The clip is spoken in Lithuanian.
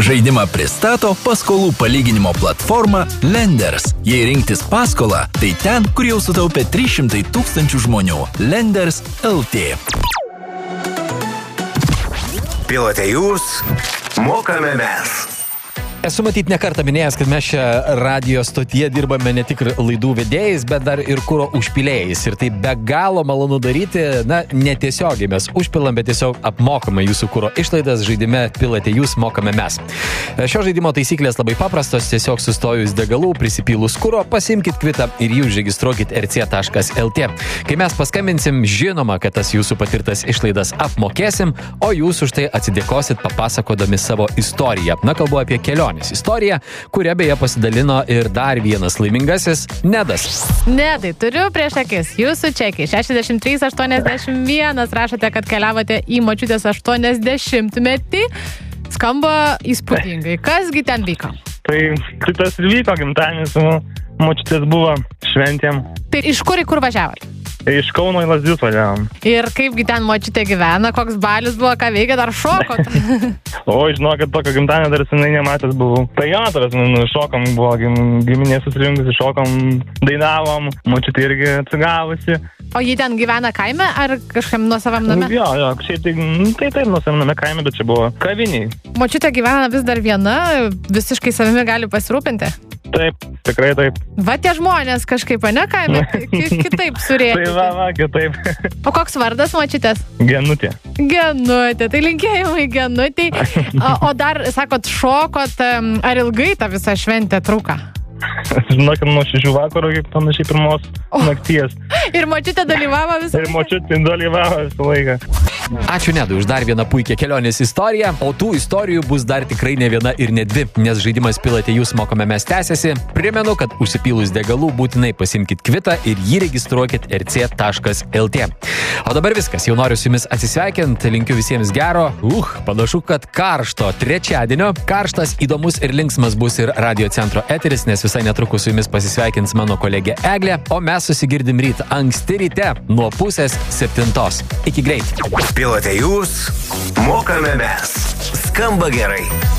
Žaidimą pristato paskolų palyginimo platforma Lenders. Jei rinktis paskolą, tai ten, kur jau sutaupė 300 000 žmonių. Lenders LT. Pilote jūs, mokame mes. Esu matyt ne kartą minėjęs, kad mes čia radio stotyje dirbame ne tik laidų vedėjais, bet dar ir kuro užpilėjais. Ir tai be galo malonu daryti, netiesiogiai mes užpilam, bet tiesiog apmokame jūsų kuro išlaidas žaidime Pilote jūs, mokame mes. Šio žaidimo taisyklės labai paprastos, tiesiog sustojus degalų, prisipylus kuro, pasimkit kvitą ir jį užregistruokit rc.lt. Kai mes paskambinsim, žinoma, kad tas jūsų patirtas išlaidas apmokėsim, o jūs už tai atsidėkosit papasakodami savo istoriją. Kalbu apie kelionės istoriją, kuria beje pasidalino ir dar vienas laimingasis Nedas. Nedai, turiu prieš akis jūsų čekį 6381, rašote, kad keliavote į močiutės 80-metį. Skamba įspūdingai. Kasgi ten vyko? Tai tas ir vyko gimtadienis, močiutės buvo šventėm. Tai iš kur į kur važiavot? Iš Kauno į Lazdijus važiavom. Ir kaipgi ten močiutė gyvena, koks balius buvo, ką veikia, dar šokot? Žinokit, tokio gimtadienio dar senai nematęs buvau. Tai jo, šokom, buvo giminės susirinkusi, šokom, dainavom, močiutė irgi atsigavusi. O jį ten gyvena kaime ar kažkam nuosavam name? Jo, šiaip tai nuosavam name kaime, bet čia buvo kaviniai. Močiutė gyvena vis dar viena, visiškai savimi gali pasirūpinti? Taip, tikrai taip. Va tie žmonės kažkaip, ne kaime, kitaip surėti. Tai va, kitaip. O koks vardas močiutės? Genutė. Genutė, tai linkėjimai Genutei. O dar, sakot, šokot, ar ilgai ta visa šventė truka? Žinokit, nuo 6 vakaro, kaip panašiai 1 nakties. Ir močiutė dalyvavo visą laiką? Ir močiutė dalyvavo visą laiką. Ačiū Nedui už dar vieną puikią kelionės istoriją, o tų istorijų bus dar tikrai ne viena ir ne dvi, nes žaidimas Pilote jūs, mokame mes tęsiasi. Primenu, kad užsipylus degalų būtinai pasimkit kvitą ir jį registruokit rc.lt. O dabar viskas, jau noriu su jumis atsisveikinti, linkiu visiems gero, panašu, kad karšto trečiadienio, karštas, įdomus ir linksmas bus ir Radio Centro eteris, nes visai netrukus su jumis pasisveikins mano kolegė Eglė, o mes susigirdim ryt anksti ryte nuo 6:30. Iki greit. Pilote jūs, mokame mes. Skamba gerai.